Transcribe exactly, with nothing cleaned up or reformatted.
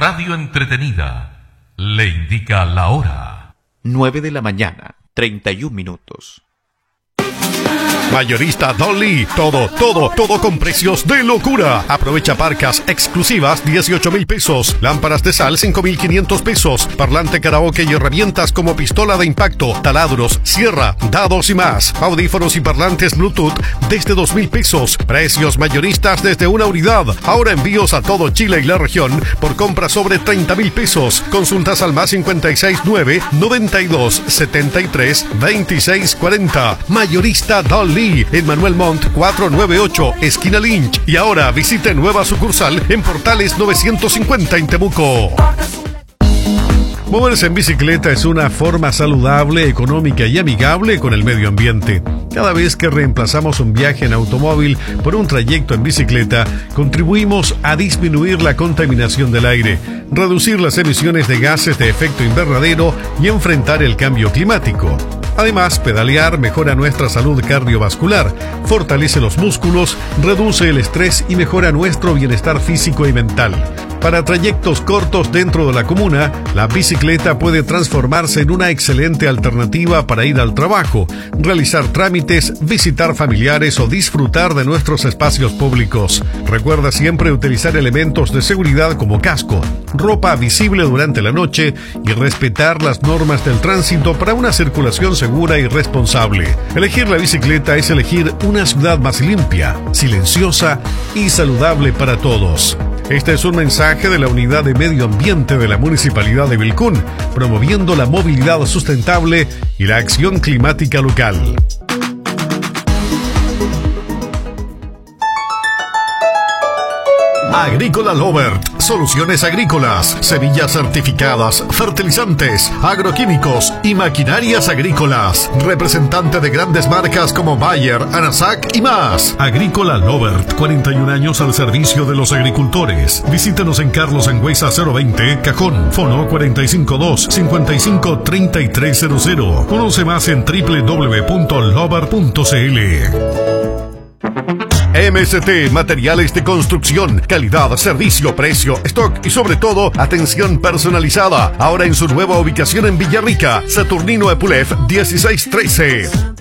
radio entretenida le indica la hora. nueve de la mañana, treinta y un minutos. Mayorista Dolly, todo, todo, todo con precios de locura. Aprovecha parcas exclusivas dieciocho mil pesos, lámparas de sal cinco mil quinientos pesos, parlante karaoke y herramientas como pistola de impacto, taladros, sierra, dados y más. Audífonos y parlantes Bluetooth desde dos mil pesos. Precios mayoristas desde una unidad. Ahora envíos a todo Chile y la región por compra sobre treinta mil pesos. Consultas al más cincuenta y seis nueve, noventa y dos, setenta y tres, veintiséis cuarenta. Mayorista Dolly en Manuel Montt cuatrocientos noventa y ocho, esquina Lynch. Y ahora visite nueva sucursal en Portales novecientos cincuenta en Temuco. Moverse en bicicleta es una forma saludable, económica y amigable con el medio ambiente. Cada vez que reemplazamos un viaje en automóvil por un trayecto en bicicleta, contribuimos a disminuir la contaminación del aire, reducir las emisiones de gases de efecto invernadero y enfrentar el cambio climático. Además, pedalear mejora nuestra salud cardiovascular, fortalece los músculos, reduce el estrés y mejora nuestro bienestar físico y mental. Para trayectos cortos dentro de la comuna, la bicicleta puede transformarse en una excelente alternativa para ir al trabajo, realizar trámites, visitar familiares o disfrutar de nuestros espacios públicos. Recuerda siempre utilizar elementos de seguridad como casco, ropa visible durante la noche y respetar las normas del tránsito para una circulación segura y responsable. Elegir la bicicleta es elegir una ciudad más limpia, silenciosa y saludable para todos. Este es un mensaje de la Unidad de Medio Ambiente de la Municipalidad de Vilcún, promoviendo la movilidad sustentable y la acción climática local. Agrícola Lovert, soluciones agrícolas, semillas certificadas, fertilizantes, agroquímicos y maquinarias agrícolas. Representante de grandes marcas como Bayer, Anasac y más. Agrícola Lovert, cuarenta y un años al servicio de los agricultores. Visítenos en Carlos Angüesa cero veinte, Cajón, Fono cuatro cinco dos, cinco cinco tres tres cero cero. Conoce más en doble u doble u doble u punto lovert punto c l. M S T Materiales de Construcción, calidad, servicio, precio, stock y sobre todo atención personalizada. Ahora en su nueva ubicación en Villarrica, Saturnino Epulef dieciséis trece.